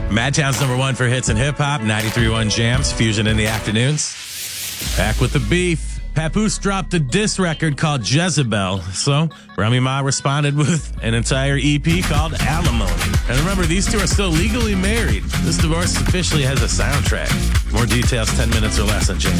Madtown's number one for hits and hip hop, 93.1 Jams, Fusion in the afternoons. Back with the beef. Papoose dropped a diss record called Jezebel, so Remy Ma responded with an entire EP called Alimony. And remember, these two are still legally married. This divorce officially has a soundtrack. More details 10 minutes or less on Jams.